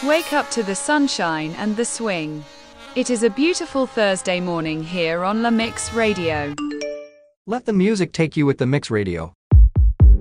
Wake up to the sunshine and the swing. It is a beautiful Thursday morning here on La Mix Radio. Let the music take you with the Mix Radio.